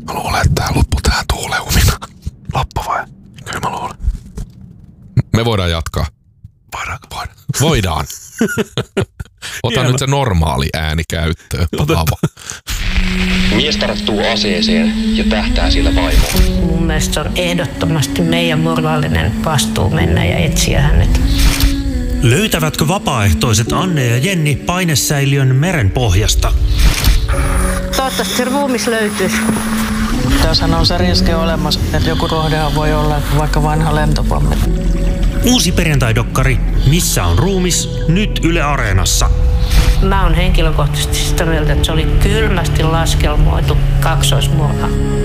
Mä luulen, että tää loppuu tähän tuuleumina. Loppu vai? Kyllä mä luulen. Me voidaan jatkaa. Voidaanko? Voidaan. Ota nyt se normaali ääni käyttöön. Mies tarttuu aseeseen ja tähtää sillä vaimoon. Mun mielestä se on ehdottomasti meidän moraalinen vastuu mennä ja etsiä hänet. Löytävätkö vapaaehtoiset Anne ja Jenni painesäiliön meren pohjasta? Toivottavasti se ruumis löytyisi. Tässähän on se riski olemassa, että joku kohdehan voi olla vaikka vanha lentopommi. Uusi perjantai-dokkari Missä on ruumis? Nyt Yle Areenassa. Mä oon henkilökohtaisesti sitä mieltä, että se oli kylmästi laskelmoitu kaksoismurha.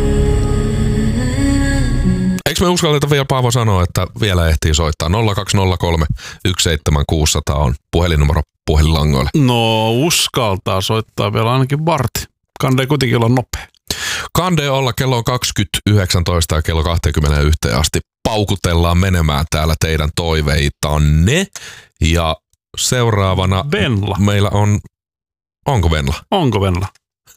Eikö me uskalleta vielä, Paavo, sanoa, että vielä ehtii soittaa? 0203 17600 on puhelinnumero puhelinlangoille. No uskaltaa soittaa vielä ainakin vartti. Kandee kuitenkin olla nopea. Kandee olla kello on 20.19 ja kello 21 asti. Paukutellaan menemään täällä teidän toiveitanne. Ja seuraavana Venla. Meillä on... Onko Venla? Onko Venla?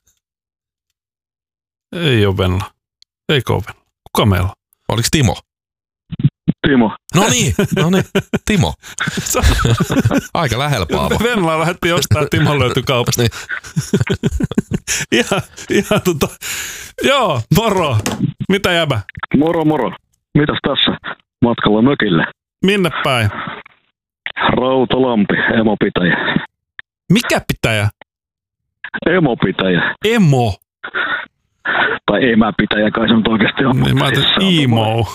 Ei ole Venla. Eikö ole Venla? Kuka meillä on? Oliko Timo? Timo. No niin, Timo. Aika lähellä, Paavo. Venla lähdettiin ostaa, Timo löytyi kaupasta. Niin. ihan joo, moro. Mitä jäbä? Moro. Mitäs tässä? Matkalla mökille. Minne päin? Rautalampi, emopitäjä. Mikä pitäjä? Emopitäjä. Emo. Tai emäpitäjä kai se nyt oikeasti on. Niin, mä ajattelin emo.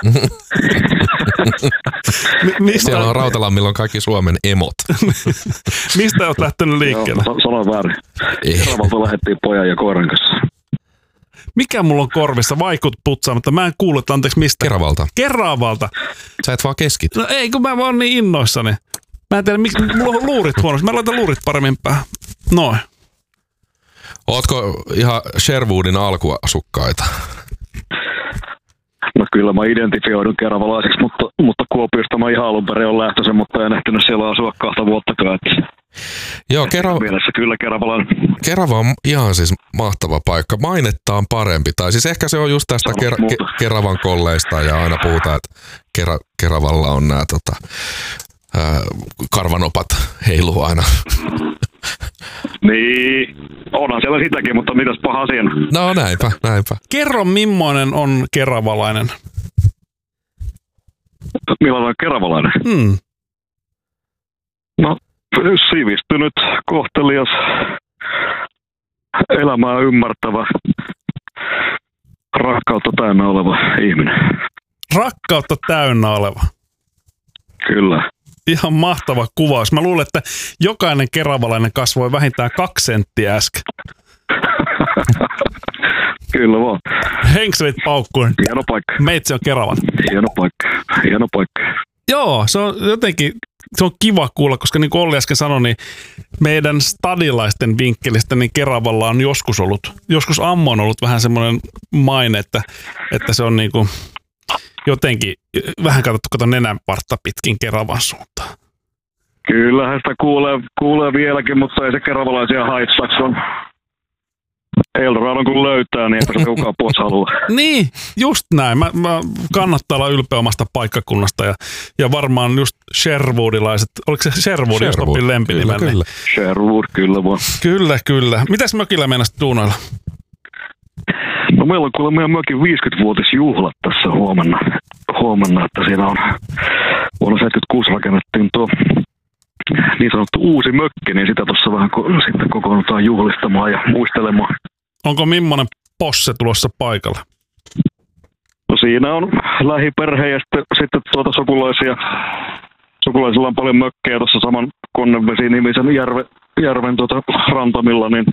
Siellä on Rautalammilla on kaikki Suomen emot. Mistä olet lähtenyt liikkeelle? Joo, sanoin väärin. Keravalta lähdettiin pojan ja koiran kanssa. Mikä mulla on korvissa? Vaikut putsaamatta. Mä en kuule, että anteeksi mistä. Keravalta. Sä et vaan keskity. No ei, kun mä vaan niin innoissani. Mä en tiedä, miksi mulla on luurit huonosti. Mä laitan luurit paremmin päähän. Noin. Ootko ihan Sherwoodin alkuasukkaita? No kyllä mä identifioidun keravalaiseksi, mutta Kuopiosta mä ihan alun perin on lähtöisen, mutta en ehtinyt siellä asua 2 vuottakaan. Joo, mielessä kyllä keravalainen. Kerava on ihan siis mahtava paikka. Mainettaan parempi. Tai siis ehkä se on just tästä Keravan kolleista ja aina puhutaan, että Keravalla on nämä karvanopat heiluu aina. Niin, onhan siellä sitäkin, mutta mitäs paha siinä? No näinpä. Kerro, millainen on keravalainen? Millainen on keravalainen? No, sivistynyt, kohtelias, elämää ymmärtävä, rakkautta täynnä oleva ihminen. Rakkautta täynnä oleva? Kyllä. Ihan mahtava kuvaus. Mä luulen, että jokainen keravalainen kasvoi vähintään 2 senttiä äsken. Kyllä vaan. Henkselit paukkuun. Hieno paikka. Meitsi on Keravan. Hieno paikka. Joo, se on jotenkin, se on kiva kuulla, koska niin kuin Olli äsken sanoi, niin meidän stadilaisten vinkkelistä niin Keravalla on joskus ammo on ollut vähän semmoinen maine, että se on niin kuin jotenkin vähän katsottu nenänpartta pitkin Keravan suuntaan. Kyllähän sitä kuulee vieläkin, mutta ei se keravalaisia haittaa. Se on Eldoradon kun löytää, niin eipä se kukaan pois halua. Niin, just näin. Mä kannattaa olla ylpeä omasta paikkakunnasta ja varmaan just Sherwoodilaiset. Oliko se Sherwood, jos opin lempinimen? Kyllä. Sherwood, kyllä vaan. Kyllä. Mitäs mökillä meinasit duunoilla? No meillä on kuule meidän mökin 50-vuotisjuhlat tässä huomenna, että siinä on vuonna 76 rakennettiin tuo niin sanottu uusi mökki, niin sitä tuossa vähän sitten kokoonnutaan juhlistamaan ja muistelemaan. Onko millainen posse tulossa paikalle? No siinä on lähiperhe ja sitten sukulaisia. Sukulaisilla on paljon mökkejä tuossa saman Konnevesi-nimisen järven rantamilla, niin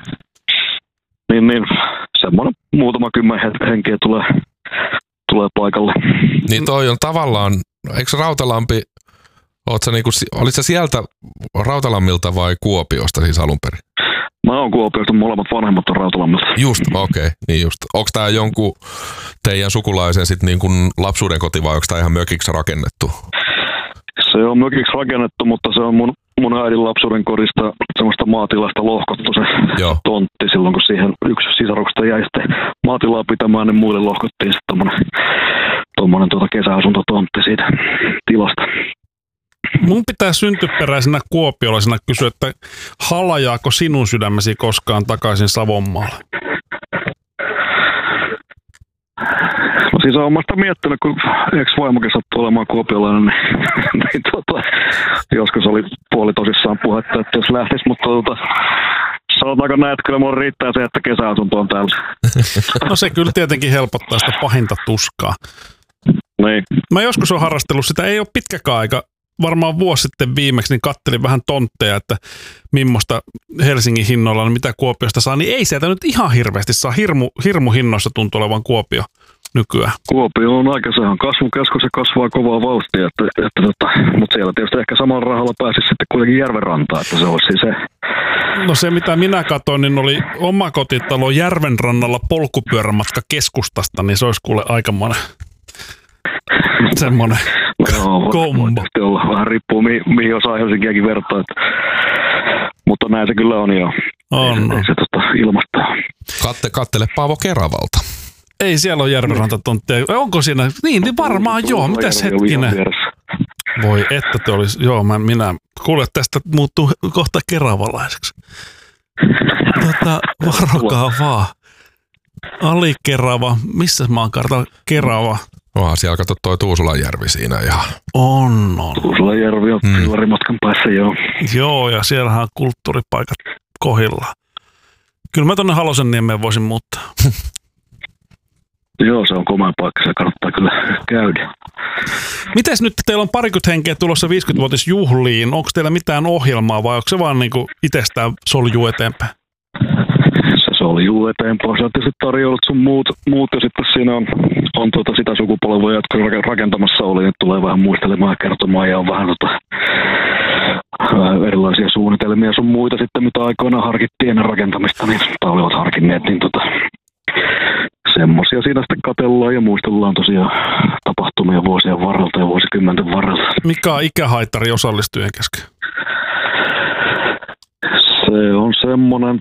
semmoinen muutama 10 henkeä tulee paikalle. Niin toi on tavallaan, eikö Rautalampi, olit sä sieltä Rautalammilta vai Kuopiosta siis alun perin? Mä oon Kuopiosta, molemmat vanhemmat on Rautalammilta. Just, okei, niin just. Onko tää jonkun teidän sukulaisen sit niin kuin lapsuuden koti vai onko tää ihan mökiksi rakennettu? Se on mökiksi rakennettu, mutta se on mun äidin lapsuuden kodista semmoista maatilasta lohkottu se tontti silloin, kun siihen yksi sisaruksesta jäi sitten maatilaa pitämään, niin muille lohkottiin sitten tommonen kesäasuntotontti siitä tilasta. Mun pitää syntyperäisenä kuopiolaisena kysyä, että halajaako sinun sydämesi koskaan takaisin Savonmaalle? No siis olen sitä miettinyt, kun ex-vaimokin sattui olemaan kuopiolainen, niin joskus oli puoli tosissaan puhetta, että jos lähtisi, mutta sanotaanko näin, että kyllä mulla riittää se, että kesäasunto on täällä. No se kyllä tietenkin helpottaa sitä pahinta tuskaa. Niin. Mä joskus olen harrastellut sitä, ei ole pitkäkään aika, varmaan vuosi sitten viimeksi, niin kattelin vähän tontteja, että millaista Helsingin hinnoilla, niin mitä Kuopiosta saa, niin ei sieltä nyt ihan hirveästi saa. Hirmu hinnoissa tuntuu olevan Kuopio nykyään. Kuopio on aika, sehän kasvukeskus ja kasvaa kovaa vauhtia, mutta siellä tietysti ehkä samalla rahalla pääsisi sitten kuitenkin Järvenrantaan, että se olisi se. No se mitä minä katsoin, niin oli omakotitalo Järvenrannalla polkupyörämatka keskustasta, niin se olisi kuule aikamoinen semmoinen kombo. Vähän riippuu mihin osaa Helsinkiäkin vertaa, mutta näin se kyllä on jo. On. Ei se ilmastaa. Kattele Paavo Keravalta. Ei siellä ole Järvenrantatontteja. Onko siinä? Niin varmaan joo. Mitäs hetkinen? Voi että te olisi. Joo, minä kuule tästä muuttuu kohta keravalaiseksi. Varokaa vaan. Alikerava. Missä maankartalla Kerava? Onhan siellä kato toi Tuusulanjärvi siinä ihan. On. Tuusulanjärvi on matkan päässä, joo. Joo, ja siellähän on kulttuuripaikat kohillaan. Kyllä mä tonne Halosenniemeen voisin muuttaa. Joo, se on komea paikka, se kannattaa kyllä käydä. Mites nyt, teillä on parikymmentä henkeä tulossa 50-vuotisjuhliin. Onko teillä mitään ohjelmaa vai onko se vaan niinku itsestään soljuu eteenpäin? Se soljuu eteenpäin. Se on tietysti tarjoulut sun muut ja sitten siinä on sitä sukupolvea, jotka rakentamassa oli, että tulee vähän muistelemaan ja kertomaan ja on vähän erilaisia suunnitelmia sun muita sitten, mitä aikoinaan harkittiin ennen rakentamista, niin olivat harkinneet, niin semmoisia siinä sitten katsellaan ja muistellaan tosiaan tapahtumia vuosien varrelta ja vuosikymmenten varrelta. Mikä on ikähaittari osallistujien kesken? Se on semmonen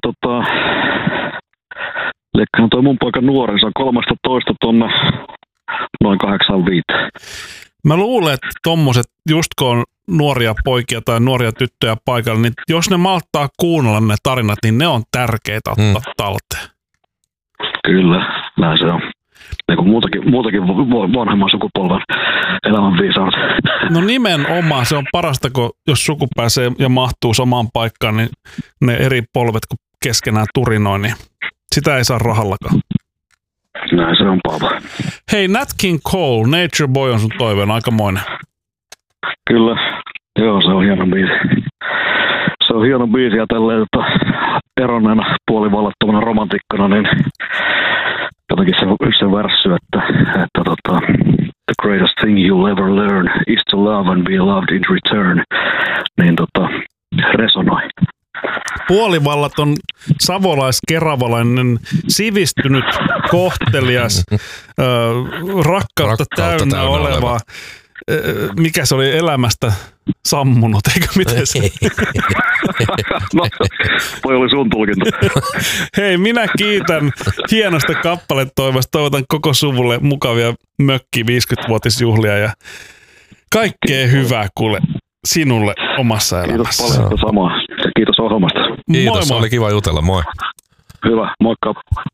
leikkaan toi mun poika nuori, se on 13 tonne noin 85. Mä luulen, että tommoset, just kun on nuoria poikia tai nuoria tyttöjä paikalla, niin jos ne malttaa kuunnella ne tarinat, niin ne on tärkeitä ottaa talteen. Kyllä, näin se on. Niin kuin muutakin vanhemman sukupolven elämänviisaudet. No nimenomaan, se on parasta, kun jos suku pääsee ja mahtuu samaan paikkaan, niin ne eri polvet, kun keskenään turinoi, niin sitä ei saa rahallakaan. Näin se on, Paavo. Hei, Nat King Cole, Nature Boy on sun toiveen, aikamoinen. Kyllä, joo, se on hieno biisi. Se on hieno biisi ja tälleen eronneena puolivallattomana romantikkona, niin jotenkin se värssy, että the greatest thing you'll ever learn is to love and be loved in return, niin resonoi. Puolivallaton savolais-keravalainen, sivistynyt, kohtelias, rakkautta täynnä oleva. Mikä se oli elämästä sammunut, eikö miten se? No, toi oli sun tulkinta. Hei, minä kiitän hienosta kappaletoimasta. Toivotan koko suvulle mukavia mökki 50-vuotisjuhlia ja kaikkea hyvää kuule sinulle omassa elämässä. Kiitos paljon samaa ja kiitos ohjelmasta. Kiitos, moi. Oli kiva jutella, moi. Hyvä, moikka.